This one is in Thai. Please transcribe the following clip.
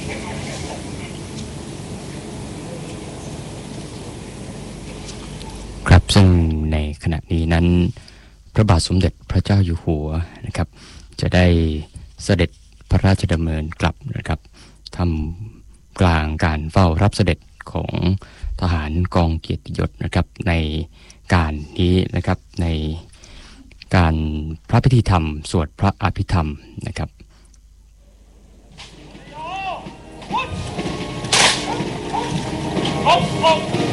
ครับซึ่งในขณะนี้นั้นพระบาทสมเด็จพระเจ้าอยู่หัวนะครับจะได้เสด็จพระราชดำเนินกลับนะครับทำกลางการเฝ้ารับเสด็จของทหารกองเกียรติยศนะครับในการนี้นะครับในการพระพิธีธรรมสวดพระอภิธรรมนะครับ